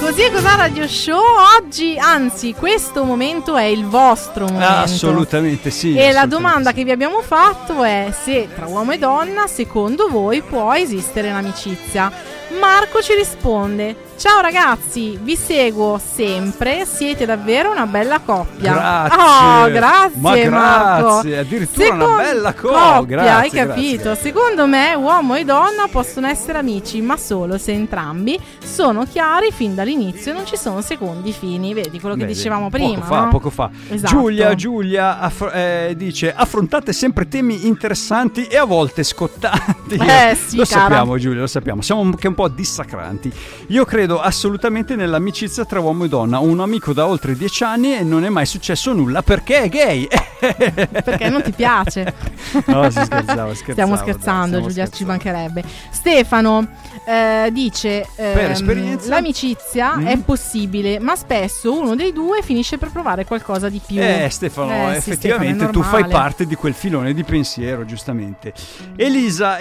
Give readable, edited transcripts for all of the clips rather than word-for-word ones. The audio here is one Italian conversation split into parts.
Così è Cos'ha Radio Show oggi, anzi questo momento è il vostro momento. Assolutamente sì. E la domanda che vi abbiamo fatto è se tra uomo e donna secondo voi può esistere l'amicizia. Marco ci risponde: ciao ragazzi, vi seguo sempre, siete davvero una bella coppia. Grazie. Oh, grazie, ma Marco. grazie, addirittura una bella coppia. Grazie, hai capito? Grazie. Secondo me uomo e donna possono essere amici, ma solo se entrambi sono chiari fin dall'inizio e non ci sono secondi fini. Vedi quello che dicevamo prima, poco fa. Esatto. Giulia dice: affrontate sempre temi interessanti e a volte scottanti. Sì, lo cara. sappiamo, Giulia, lo sappiamo. Siamo anche un po' dissacranti. Io credo assolutamente nell'amicizia tra uomo e donna. Ho un amico da oltre 10 anni e non è mai successo nulla perché è gay. Perché non ti piace? No, si scherzava. Stiamo scherzando, Giulia, ci mancherebbe. Stefano dice: per esperienza l'amicizia è possibile, ma spesso uno dei due finisce per provare qualcosa di più. Stefano, sì, effettivamente Stefano, tu fai normale. parte di quel filone di pensiero, giustamente. Elisa,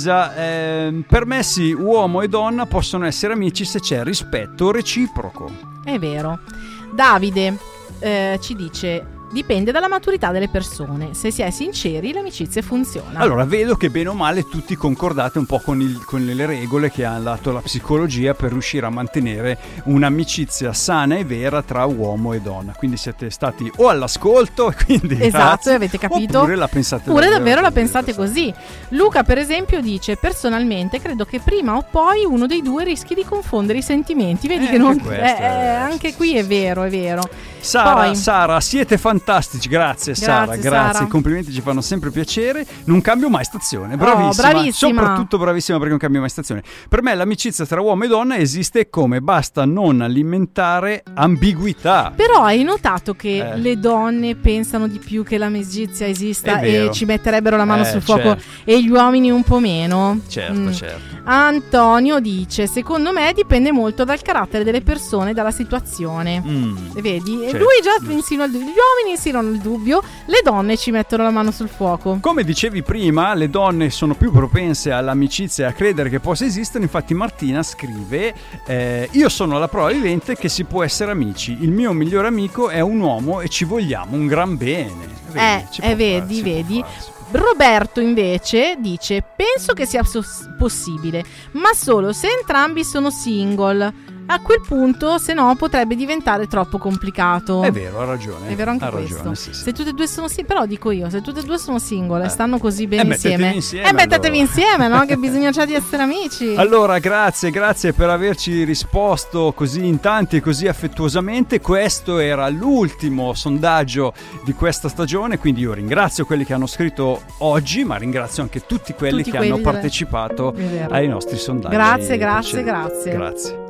per me sì, uomo e donna possono essere amici se c'è rispetto reciproco. È vero. Davide ci dice: dipende dalla maturità delle persone. Se si è sinceri, l'amicizia funziona. Allora, vedo che bene o male tutti concordate un po' con le regole che ha dato la psicologia per riuscire a mantenere un'amicizia sana e vera tra uomo e donna. Quindi siete stati o all'ascolto, quindi esatto, grazie, avete capito? Oppure la pensate davvero la pensate così. Luca, per esempio, dice: personalmente credo che prima o poi uno dei due rischi di confondere i sentimenti. Vedi che non anche qui è vero, è vero. Sara, siete fantastici, grazie Sara, grazie. I complimenti ci fanno sempre piacere. Non cambio mai stazione, bravissima. Soprattutto bravissima perché non cambio mai stazione. Per me l'amicizia tra uomo e donna esiste come basta non alimentare ambiguità. Però hai notato che le donne pensano di più che l'amicizia esista e ci metterebbero la mano sul fuoco, e gli uomini un po' meno? Certo. Antonio dice: secondo me dipende molto dal carattere delle persone e dalla situazione. Vedi? Lui già insinua il dubbio. Gli uomini insinuano il dubbio, le donne ci mettono la mano sul fuoco. Come dicevi prima, le donne sono più propense all'amicizia e a credere che possa esistere. Infatti Martina scrive: io sono la prova vivente che si può essere amici. Il mio migliore amico è un uomo e ci vogliamo un gran bene. Vedi. Roberto invece dice: penso che sia possibile, ma solo se entrambi sono single. A quel punto, se no, potrebbe diventare troppo complicato. È vero, ha ragione. È vero anche questo. Sì. Se tutte e due sono però dico io, se tutte e due sono single e stanno così bene insieme, mettetevi insieme, no? Che bisogna già di essere amici. Allora, grazie per averci risposto così in tanti e così affettuosamente. Questo era l'ultimo sondaggio di questa stagione, quindi io ringrazio quelli che hanno scritto oggi, ma ringrazio anche tutti quelli che hanno partecipato ai nostri sondaggi. Grazie.